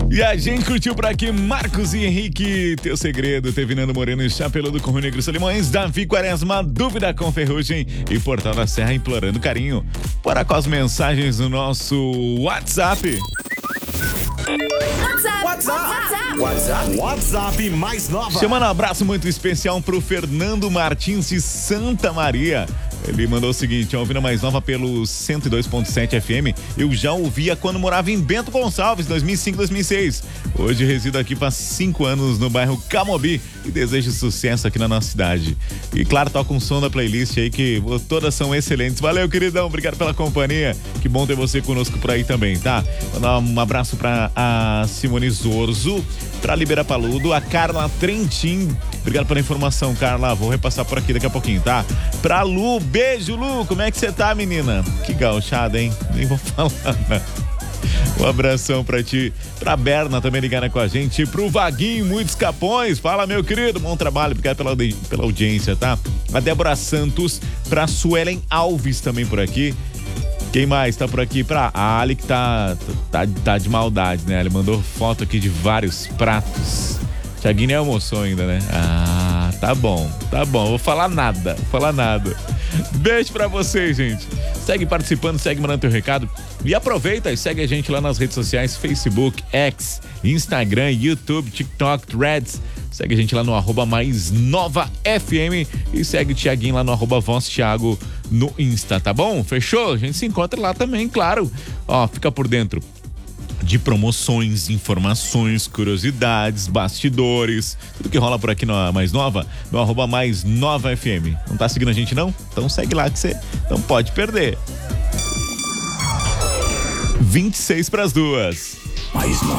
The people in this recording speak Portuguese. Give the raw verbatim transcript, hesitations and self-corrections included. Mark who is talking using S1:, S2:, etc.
S1: E a gente curtiu por aqui Marcos e Henrique, Teu Segredo, teve Nando Moreno e Chapeludo com Rio Negro Solimões, Davi Quaresma, Dúvida com Ferrugem e Portal da Serra implorando carinho. Bora com as mensagens no nosso WhatsApp.
S2: WhatsApp, WhatsApp, WhatsApp, WhatsApp mais nova.
S1: Chamando um abraço muito especial pro Fernando Martins de Santa Maria. Ele mandou o seguinte: a ouvindo mais nova pelo cento e dois ponto sete F M. Eu já ouvia quando morava em Bento Gonçalves, dois mil e cinco, dois mil e seis. Hoje resido aqui faz cinco anos no bairro Camobi e desejo sucesso aqui na nossa cidade. E claro, toca um som da playlist aí que todas são excelentes. Valeu, queridão, obrigado pela companhia. Que bom ter você conosco por aí também, tá? Mandar um abraço pra a Simone Zorzo, pra Libera Paludo, a Carla Trentin. Obrigado pela informação, Carla. Vou repassar por aqui daqui a pouquinho, tá? Pra Lu, beijo, Lu. Como é que você tá, menina? Que gauchada, hein? Nem vou falar, né? Um abração pra ti. Pra Berna também ligando com a gente. Pro Vaguinho, muitos capões. Fala, meu querido. Bom trabalho. Obrigado pela, pela audiência, tá? A Débora Santos. Pra Suelen Alves também por aqui. Quem mais tá por aqui? Pra Ali, que tá, tá, tá de maldade, né? Ele mandou foto aqui de vários pratos. Thiaguinho nem almoçou ainda, né? Ah, tá bom, tá bom. Vou falar nada, vou falar nada. Beijo pra vocês, gente. Segue participando, segue mandando teu recado. E aproveita e segue a gente lá nas redes sociais: Facebook, X, Instagram, YouTube, TikTok, Threads. Segue a gente lá no arroba mais nova F M e segue o Thiaguinho lá no arroba Voz Thiago no Insta, tá bom? Fechou? A gente se encontra lá também, claro. Ó, fica por dentro de promoções, informações, curiosidades, bastidores, tudo que rola por aqui na Mais Nova, no arroba Mais Nova F M. Não tá seguindo a gente, não? Então segue lá que você não pode perder. vinte e seis para as duas.
S2: Mais Nova.